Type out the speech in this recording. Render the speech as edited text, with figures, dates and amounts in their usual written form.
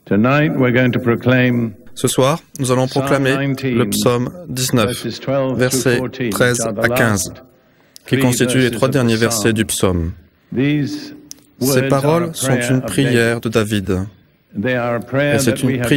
Ce soir, nous allons proclamer le psaume 19, versets 13 à 15, qui constituent les 3 derniers versets du psaume. Ces paroles sont une prière de David, et c'est une prière